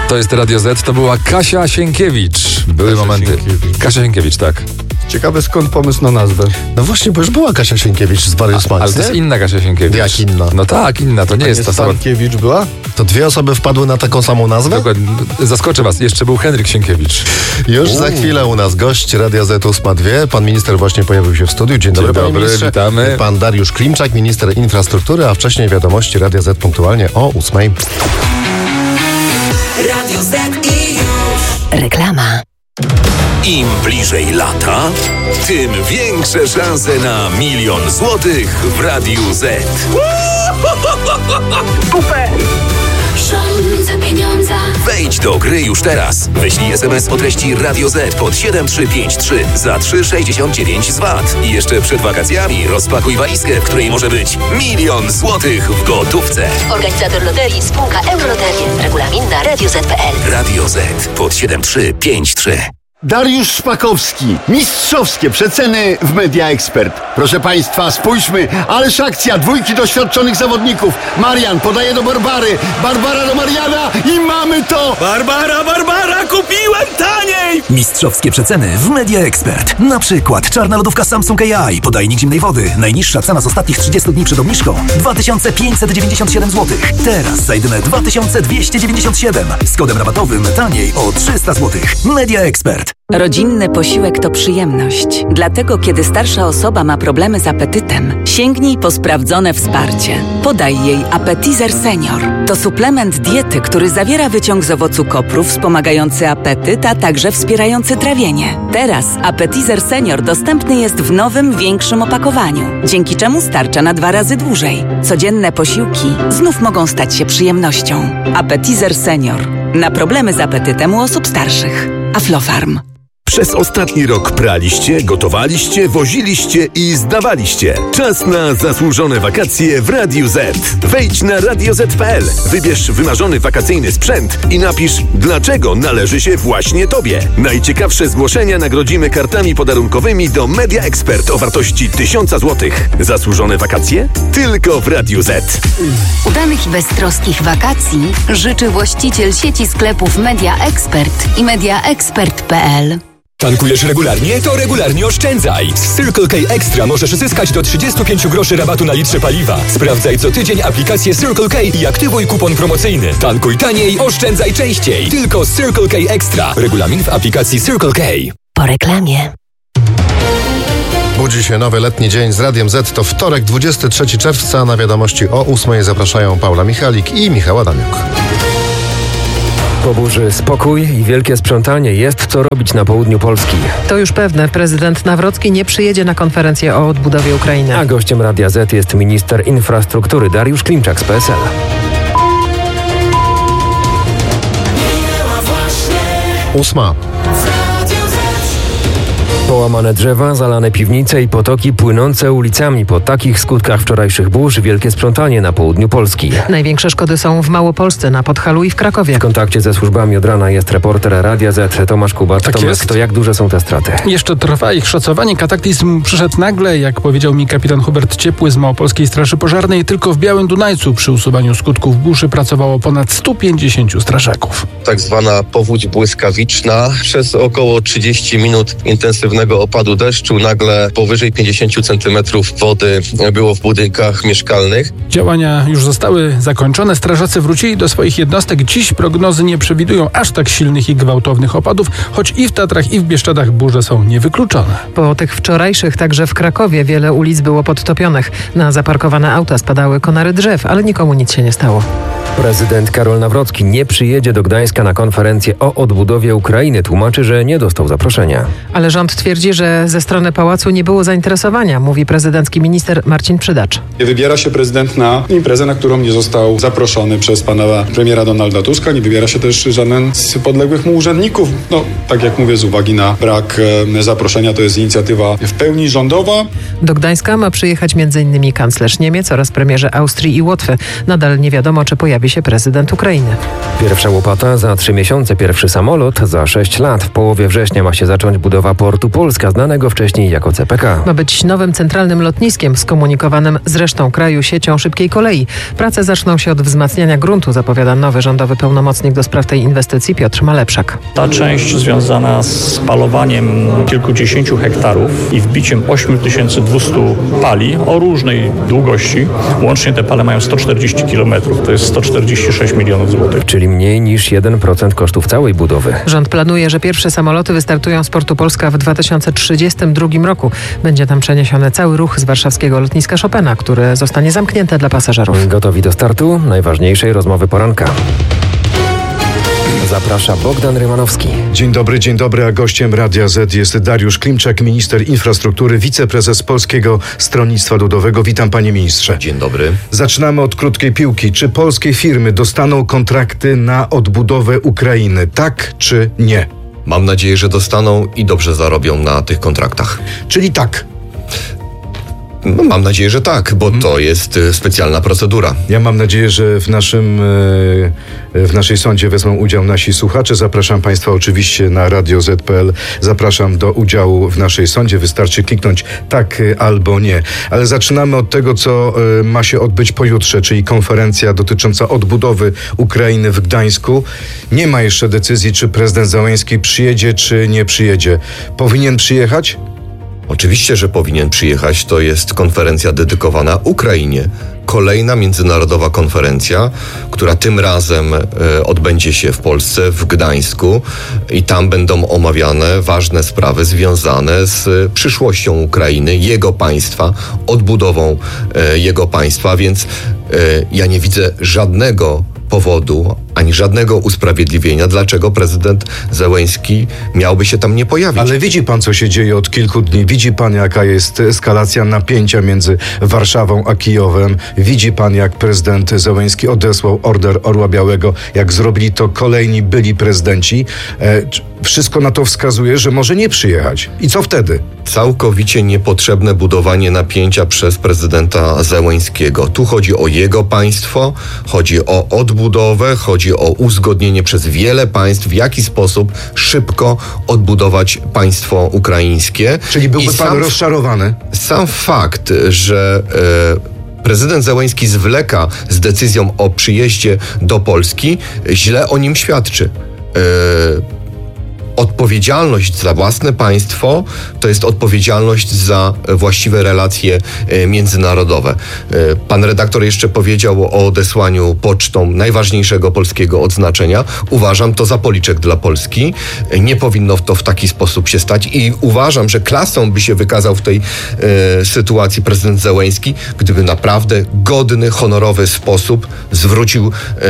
To jest Radio Z, to była Kasia Sienkiewicz. Były momenty. Kasia Sienkiewicz, tak. Ciekawe skąd pomysł na nazwę. No właśnie, bo już była Kasia Sienkiewicz z Warius Max. Ale to jest inna Kasia Sienkiewicz. Jak inna? No tak, inna, to nie jest ta sama. Stankiewicz była? To dwie osoby wpadły na taką samą nazwę? Dokładnie. Zaskoczę was, jeszcze był Henryk Sienkiewicz. Już za chwilę u nas gość Radia Z 8.2. Pan minister właśnie pojawił się w studiu. Dzień dobry, panie ministrze. Witamy. Pan Dariusz Klimczak, minister infrastruktury, a wcześniej wiadomości Radia Z punktualnie o 8:00. Radio Z i już. Reklama. Im bliżej lata, tym większe szanse na 1 000 000 złotych w Radiu Z. Super! Rządzę pieniądza. Wejdź do gry już teraz. Wyślij SMS o treści Radio Z pod 7353 za 3,69 z VAT. I jeszcze przed wakacjami rozpakuj walizkę, w której może być 1 000 000 złotych w gotówce. Organizator loterii spółka Euroloterie. Regulamin na radioz.pl. Radio Z pod 7353. Dariusz Szpakowski. Mistrzowskie przeceny w Media Expert. Proszę Państwa, spójrzmy, ależ akcja, dwójki doświadczonych zawodników. Marian podaje do Barbary, Barbara do Mariana i mamy to! Barbara, kupiłem taniej! Mistrzowskie przeceny w Media Expert. Na przykład czarna lodówka Samsung AI, podajnik zimnej wody. Najniższa cena z ostatnich 30 dni przed obniżką 2597 zł. Teraz za jedyne 2297. Z kodem rabatowym taniej o 300 zł. Media Expert. Rodzinny posiłek to przyjemność. Dlatego, kiedy starsza osoba ma problemy z apetytem, sięgnij po sprawdzone wsparcie. Podaj jej Appetizer Senior. To suplement diety, który zawiera wyciąg z owocu kopru wspomagający apetyt, a także wspierający trawienie. Teraz Appetizer Senior dostępny jest w nowym, większym opakowaniu, dzięki czemu starcza na 2 razy dłużej. Codzienne posiłki znów mogą stać się przyjemnością. Appetizer Senior. Na problemy z apetytem u osób starszych. Aflofarm. Przez ostatni rok praliście, gotowaliście, woziliście i zdawaliście. Czas na zasłużone wakacje w Radiu Z. Wejdź na radioz.pl, wybierz wymarzony wakacyjny sprzęt i napisz, dlaczego należy się właśnie Tobie. Najciekawsze zgłoszenia nagrodzimy kartami podarunkowymi do Media Expert o wartości 1000 zł. Zasłużone wakacje? Tylko w Radiu Z. Udanych i beztroskich wakacji życzy właściciel sieci sklepów Media Expert i mediaexpert.pl. Tankujesz regularnie? To regularnie oszczędzaj! Z Circle K Extra możesz zyskać do 35 groszy rabatu na litrze paliwa. Sprawdzaj co tydzień aplikację Circle K i aktywuj kupon promocyjny. Tankuj taniej, oszczędzaj częściej. Tylko z Circle K Extra. Regulamin w aplikacji Circle K. Po reklamie. Budzi się nowy letni dzień z Radiem Z. To wtorek, 23 czerwca. Na wiadomości o 8:00 zapraszają Paula Michalik i Michał Adamiuk. Po burzy spokój i wielkie sprzątanie. Jest co robić na południu Polski. To już pewne. Prezydent Nawrocki nie przyjedzie na konferencję o odbudowie Ukrainy. A gościem Radia Z jest minister infrastruktury Dariusz Klimczak z PSL. Ósma. Połamane drzewa, zalane piwnice i potoki płynące ulicami. Po takich skutkach wczorajszych burz wielkie sprzątanie na południu Polski. Największe szkody są w Małopolsce, na Podhalu i w Krakowie. W kontakcie ze służbami od rana jest reporter Radia Z Tomasz Kubacz. Tak Tomek, jest. to jak duże są te straty? Jeszcze trwa ich szacowanie. Kataklizm przyszedł nagle, jak powiedział mi kapitan Hubert Ciepły z Małopolskiej Straży Pożarnej. Tylko w Białym Dunajcu przy usuwaniu skutków burzy pracowało ponad 150 strażaków. Tak zwana powódź błyskawiczna. Przez około 30 minut intensywnego opadu deszczu nagle powyżej 50 centymetrów wody było w budynkach mieszkalnych. Działania już zostały zakończone. Strażacy wrócili do swoich jednostek. Dziś prognozy nie przewidują aż tak silnych i gwałtownych opadów, choć i w Tatrach, i w Bieszczadach burze są niewykluczone. Po tych wczorajszych także w Krakowie wiele ulic było podtopionych. Na zaparkowane auta spadały konary drzew, ale nikomu nic się nie stało. Prezydent Karol Nawrocki nie przyjedzie do Gdańska na konferencję o odbudowie Ukrainy. Tłumaczy, że nie dostał zaproszenia. Ale rząd twierdzi, że ze strony pałacu nie było zainteresowania, mówi prezydencki minister Marcin Przydacz. Nie wybiera się prezydent na imprezę, na którą nie został zaproszony przez pana premiera Donalda Tuska. Nie wybiera się też żaden z podległych mu urzędników. No, tak jak mówię, z uwagi na brak zaproszenia, to jest inicjatywa w pełni rządowa. Do Gdańska ma przyjechać m.in. kanclerz Niemiec oraz premierzy Austrii i Łotwy. Nadal nie wiadomo, czy pojawi się prezydent Ukrainy. Pierwsza łopata za 3 miesiące, pierwszy samolot za 6 lat. W połowie września ma się zacząć budowa portu Polska, znanego wcześniej jako CPK. Ma być nowym centralnym lotniskiem skomunikowanym z resztą kraju siecią szybkiej kolei. Prace zaczną się od wzmacniania gruntu, zapowiada nowy rządowy pełnomocnik do spraw tej inwestycji Piotr Malepszak. Ta część związana z spalowaniem kilkudziesięciu hektarów i wbiciem 8200 pali o różnej długości, łącznie te pale mają 140 km, to jest 146 milionów złotych. Czyli mniej niż 1% kosztów całej budowy. Rząd planuje, że pierwsze samoloty wystartują z portu Polska w 2032 roku. Będzie tam przeniesiony cały ruch z warszawskiego lotniska Chopina, które zostanie zamknięte dla pasażerów. Gotowi do startu najważniejszej rozmowy poranka. Zaprasza Bogdan Rymanowski. Dzień dobry, a gościem Radia Z jest Dariusz Klimczak, minister infrastruktury, wiceprezes Polskiego Stronnictwa Ludowego. Witam, panie ministrze. Dzień dobry. Zaczynamy od krótkiej piłki. Czy polskie firmy dostaną kontrakty na odbudowę Ukrainy? Tak czy nie? Mam nadzieję, że dostaną i dobrze zarobią na tych kontraktach. Czyli tak? No, mam nadzieję, że tak, bo to jest specjalna procedura. Ja mam nadzieję, że w naszej sądzie wezmą udział nasi słuchacze. Zapraszam państwa oczywiście na Radio Z.pl. Zapraszam do udziału w naszej sądzie. Wystarczy kliknąć tak albo nie. Ale zaczynamy od tego, co ma się odbyć pojutrze, czyli konferencja dotycząca odbudowy Ukrainy w Gdańsku. Nie ma jeszcze decyzji, czy prezydent Zełenski przyjedzie, czy nie przyjedzie. Powinien przyjechać? Oczywiście, że powinien przyjechać. To jest konferencja dedykowana Ukrainie. Kolejna międzynarodowa konferencja, która tym razem odbędzie się w Polsce, w Gdańsku i tam będą omawiane ważne sprawy związane z przyszłością Ukrainy, jego państwa, odbudową jego państwa, więc ja nie widzę żadnego powodu, ani żadnego usprawiedliwienia, dlaczego prezydent Zełenski miałby się tam nie pojawić. Ale widzi pan, co się dzieje od kilku dni. Widzi pan, jaka jest eskalacja napięcia między Warszawą a Kijowem. Widzi pan, jak prezydent Zełenski odesłał order Orła Białego, jak zrobili to kolejni byli prezydenci. Wszystko na to wskazuje, że może nie przyjechać. I co wtedy? Całkowicie niepotrzebne budowanie napięcia przez prezydenta Zełenskiego. Tu chodzi o jego państwo, chodzi o odbudowę, chodzi o uzgodnienie przez wiele państw, w jaki sposób szybko odbudować państwo ukraińskie. Czyli byłby pan rozczarowany? Sam fakt, że prezydent Zełenski zwleka z decyzją o przyjeździe do Polski, źle o nim świadczy. Odpowiedzialność za własne państwo to jest odpowiedzialność za właściwe relacje międzynarodowe. Pan redaktor jeszcze powiedział o odesłaniu pocztą najważniejszego polskiego odznaczenia. Uważam to za policzek dla Polski. Nie powinno to w taki sposób się stać i uważam, że klasą by się wykazał w tej sytuacji prezydent Zełenski, gdyby naprawdę godny, honorowy sposób zwrócił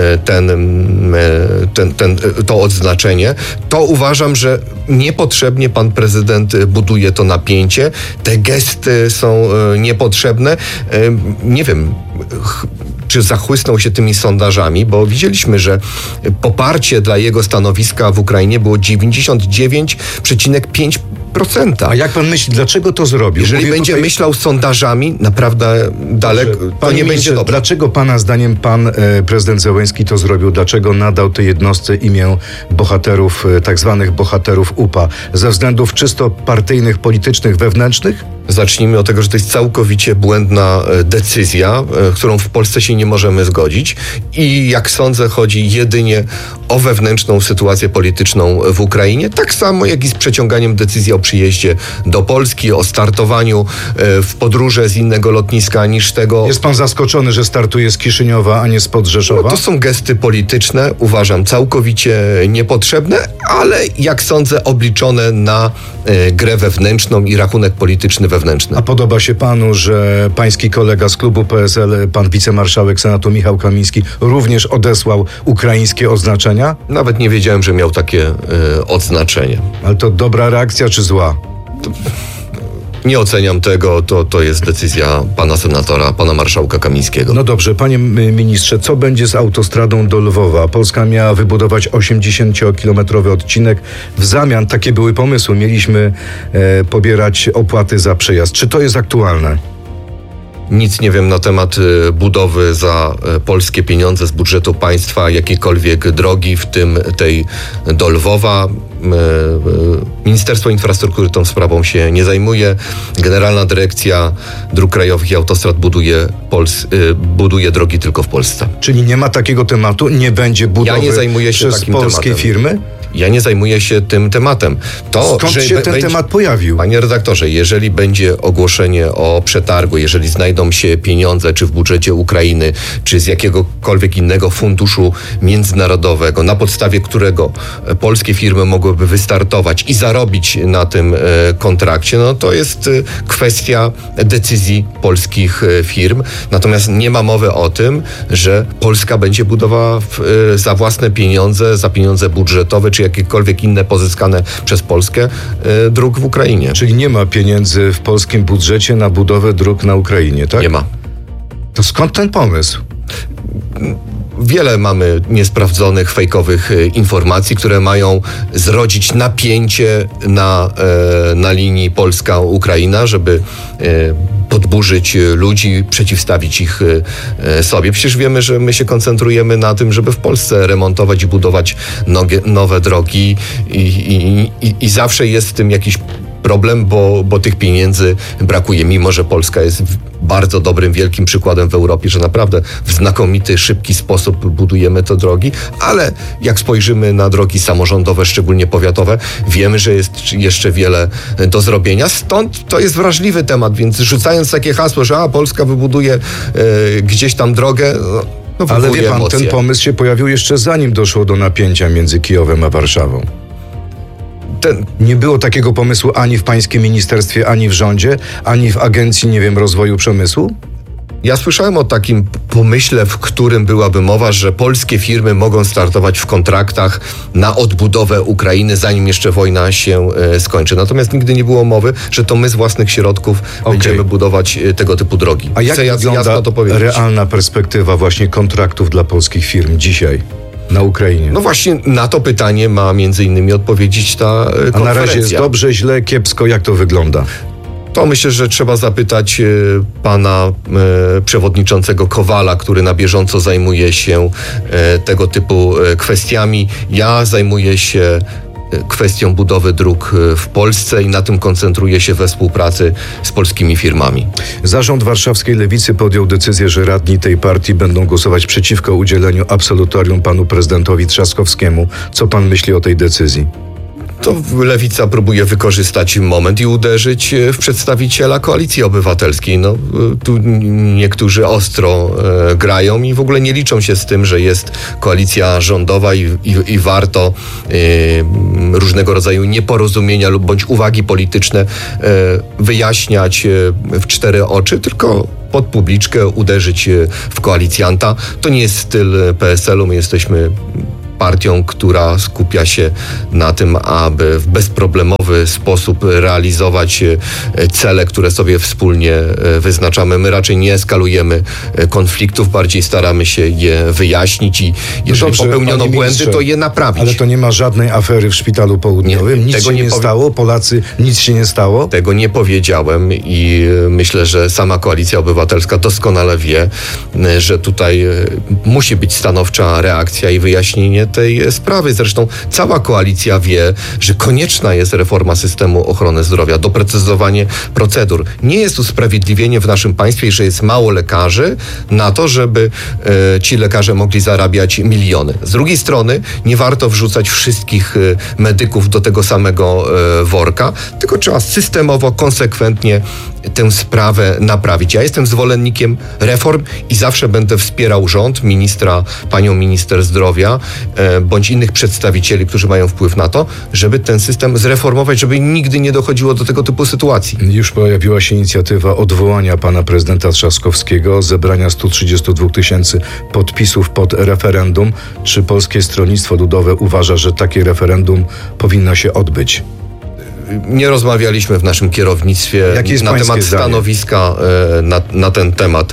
to odznaczenie. To uważam, że niepotrzebnie pan prezydent buduje to napięcie. Te gesty są niepotrzebne. Nie wiem, czy zachłysnął się tymi sondażami, bo widzieliśmy, że poparcie dla jego stanowiska w Ukrainie było 99,5%. A jak pan myśli, dlaczego to zrobił? Jeżeli będzie myślał sondażami, naprawdę daleko, to nie będzie dobrze. Dlaczego pana zdaniem pan prezydent Zełenski to zrobił? Dlaczego nadał tej jednostce imię bohaterów, tak zwanych bohaterów UPA? Ze względów czysto partyjnych, politycznych, wewnętrznych? Zacznijmy od tego, że to jest całkowicie błędna decyzja, którą w Polsce się nie możemy zgodzić i jak sądzę, chodzi jedynie o wewnętrzną sytuację polityczną w Ukrainie, tak samo jak i z przeciąganiem decyzji o przyjeździe do Polski, o startowaniu w podróże z innego lotniska niż tego. Jest pan zaskoczony, że startuje z Kiszyniowa, a nie spod Rzeszowa? No to są gesty polityczne, uważam, całkowicie niepotrzebne, ale jak sądzę, obliczone na grę wewnętrzną i rachunek polityczny wewnętrzny. A podoba się panu, że pański kolega z klubu PSL, pan wicemarszałek Senatu Michał Kamiński, również odesłał ukraińskie oznaczenia? Nawet nie wiedziałem, że miał takie odznaczenie. Ale to dobra reakcja czy zła? Nie oceniam tego, to jest decyzja pana senatora, pana marszałka Kamińskiego. No dobrze, panie ministrze, co będzie z autostradą do Lwowa? Polska miała wybudować 80-kilometrowy odcinek. W zamian, takie były pomysły, mieliśmy pobierać opłaty za przejazd. Czy to jest aktualne? Nic nie wiem na temat budowy za polskie pieniądze z budżetu państwa jakiejkolwiek drogi, w tym tej do Lwowa. Ministerstwo Infrastruktury tą sprawą się nie zajmuje. Generalna Dyrekcja Dróg Krajowych i Autostrad buduje drogi tylko w Polsce. Czyli nie ma takiego tematu? Nie będzie budowy przez polskie firmy? Ja nie zajmuję się tym tematem. Skąd się ten temat pojawił? Panie redaktorze, jeżeli będzie ogłoszenie o przetargu, jeżeli znajdą się pieniądze, czy w budżecie Ukrainy, czy z jakiegokolwiek innego funduszu międzynarodowego, na podstawie którego polskie firmy mogłyby wystartować i zarobić na tym kontrakcie, no to jest kwestia decyzji polskich firm. Natomiast nie ma mowy o tym, że Polska będzie budowała za własne pieniądze, za pieniądze budżetowe, czy jakiekolwiek inne pozyskane przez Polskę dróg w Ukrainie. Czyli nie ma pieniędzy w polskim budżecie na budowę dróg na Ukrainie, tak? Nie ma. To skąd ten pomysł? Wiele mamy niesprawdzonych, fejkowych informacji, które mają zrodzić napięcie na linii Polska-Ukraina, żeby podburzyć ludzi, przeciwstawić ich sobie. Przecież wiemy, że my się koncentrujemy na tym, żeby w Polsce remontować i budować nowe drogi i zawsze jest w tym jakiś problem, bo tych pieniędzy brakuje, mimo że Polska jest bardzo dobrym, wielkim przykładem w Europie, że naprawdę w znakomity, szybki sposób budujemy te drogi, ale jak spojrzymy na drogi samorządowe, szczególnie powiatowe, wiemy, że jest jeszcze wiele do zrobienia. Stąd to jest wrażliwy temat, więc rzucając takie hasło, że Polska wybuduje gdzieś tam drogę, ale wie pan, emocje. Ten pomysł się pojawił jeszcze zanim doszło do napięcia między Kijowem a Warszawą. Nie było takiego pomysłu ani w pańskim ministerstwie, ani w rządzie, ani w Agencji, Rozwoju Przemysłu? Ja słyszałem o takim pomyśle, w którym byłaby mowa, że polskie firmy mogą startować w kontraktach na odbudowę Ukrainy, zanim jeszcze wojna się skończy. Natomiast nigdy nie było mowy, że to my z własnych środków będziemy budować tego typu drogi. A jak wygląda realna perspektywa właśnie kontraktów dla polskich firm dzisiaj na Ukrainie? No właśnie na to pytanie ma między innymi odpowiedzieć ta konferencja. A na razie jest dobrze, źle, kiepsko? Jak to wygląda? To myślę, że trzeba zapytać pana przewodniczącego Kowala, który na bieżąco zajmuje się tego typu kwestiami. Ja zajmuję się kwestią budowy dróg w Polsce i na tym koncentruję się we współpracy z polskimi firmami. Zarząd warszawskiej Lewicy podjął decyzję, że radni tej partii będą głosować przeciwko udzieleniu absolutorium panu prezydentowi Trzaskowskiemu. Co pan myśli o tej decyzji? To Lewica próbuje wykorzystać moment i uderzyć w przedstawiciela Koalicji Obywatelskiej. No, tu niektórzy ostro grają i w ogóle nie liczą się z tym, że jest koalicja rządowa i warto różnego rodzaju nieporozumienia bądź uwagi polityczne wyjaśniać w cztery oczy, tylko pod publiczkę uderzyć w koalicjanta. To nie jest styl PSL-u, my jesteśmy partią, która skupia się na tym, aby w bezproblemowy sposób realizować cele, które sobie wspólnie wyznaczamy. My raczej nie eskalujemy konfliktów, bardziej staramy się je wyjaśnić i jeżeli popełniono błędy, to je naprawić. Ale to nie ma żadnej afery w Szpitalu Południowym? Nic się nie stało? Polacy, nic się nie stało? Tego nie powiedziałem i myślę, że sama Koalicja Obywatelska doskonale wie, że tutaj musi być stanowcza reakcja i wyjaśnienie tej sprawy. Zresztą cała koalicja wie, że konieczna jest reforma systemu ochrony zdrowia, doprecyzowanie procedur. Nie jest usprawiedliwienie w naszym państwie, że jest mało lekarzy na to, żeby ci lekarze mogli zarabiać miliony. Z drugiej strony nie warto wrzucać wszystkich medyków do tego samego worka, tylko trzeba systemowo, konsekwentnie tę sprawę naprawić. Ja jestem zwolennikiem reform i zawsze będę wspierał rząd, panią minister zdrowia, bądź innych przedstawicieli, którzy mają wpływ na to, żeby ten system zreformować, żeby nigdy nie dochodziło do tego typu sytuacji. Już pojawiła się inicjatywa odwołania pana prezydenta Trzaskowskiego, zebrania 132 000 podpisów pod referendum. Czy Polskie Stronnictwo Ludowe uważa, że takie referendum powinno się odbyć? Nie rozmawialiśmy w naszym kierownictwie na temat stanowiska na ten temat.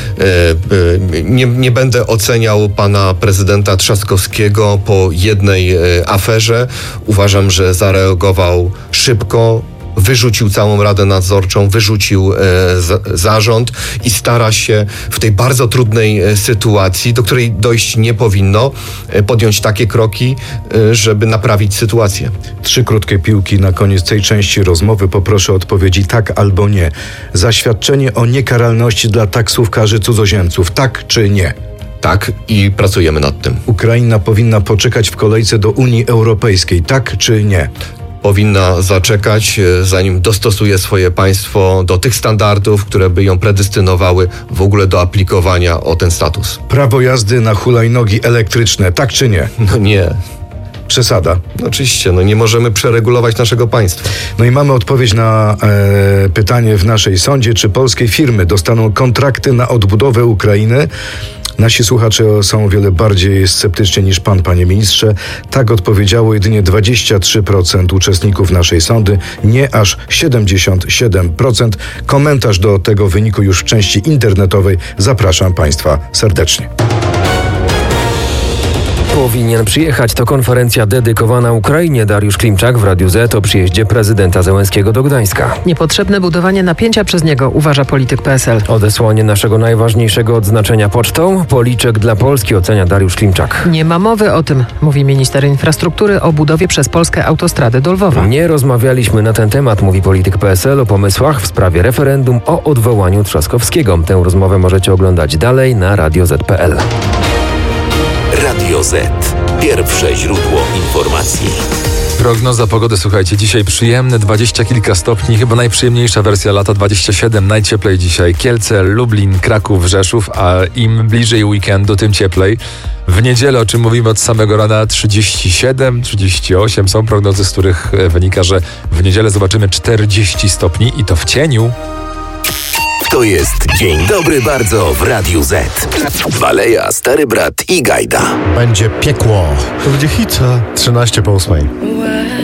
Nie będę oceniał pana prezydenta Trzaskowskiego po jednej aferze. Uważam, że zareagował szybko, wyrzucił całą Radę Nadzorczą, wyrzucił zarząd i stara się w tej bardzo trudnej sytuacji, do której dojść nie powinno, podjąć takie kroki, żeby naprawić sytuację. 3 krótkie piłki na koniec tej części rozmowy. Poproszę o odpowiedzi tak albo nie. Zaświadczenie o niekaralności dla taksówkarzy cudzoziemców. Tak czy nie? Tak, i pracujemy nad tym. Ukraina powinna poczekać w kolejce do Unii Europejskiej. Tak czy nie? Powinna zaczekać, zanim dostosuje swoje państwo do tych standardów, które by ją predestynowały w ogóle do aplikowania o ten status. Prawo jazdy na hulajnogi elektryczne. Tak czy nie? No nie. Przesada. Oczywiście, nie możemy przeregulować naszego państwa. No i mamy odpowiedź na pytanie w naszej sądzie, czy polskie firmy dostaną kontrakty na odbudowę Ukrainy. Nasi słuchacze są o wiele bardziej sceptyczni niż pan, panie ministrze. Tak odpowiedziało jedynie 23% uczestników naszej sądy, nie aż 77%. Komentarz do tego wyniku już w części internetowej. Zapraszam państwa serdecznie. Powinien przyjechać. To konferencja dedykowana Ukrainie. Dariusz Klimczak w Radiu Z o przyjeździe prezydenta Zełenskiego do Gdańska. Niepotrzebne budowanie napięcia przez niego, uważa polityk PSL. Odesłanie naszego najważniejszego odznaczenia pocztą. Policzek dla Polski, ocenia Dariusz Klimczak. Nie ma mowy o tym, mówi minister infrastruktury, o budowie przez Polskę autostrady do Lwowa. Nie rozmawialiśmy na ten temat, mówi polityk PSL o pomysłach w sprawie referendum o odwołaniu Trzaskowskiego. Tę rozmowę możecie oglądać dalej na radioz.pl. Radio Z. Pierwsze źródło informacji. Prognoza pogody, słuchajcie, dzisiaj przyjemne 20 kilka stopni, chyba najprzyjemniejsza wersja lata, 27, najcieplej dzisiaj Kielce, Lublin, Kraków, Rzeszów, a im bliżej weekendu, tym cieplej. W niedzielę, o czym mówimy od samego rana, 37, 38, są prognozy, z których wynika, że w niedzielę zobaczymy 40 stopni i to w cieniu. To jest Dzień Dobry Bardzo w Radiu Z. Waleja, Stary Brat i Gajda. Będzie piekło. To będzie hita. 13 po 8.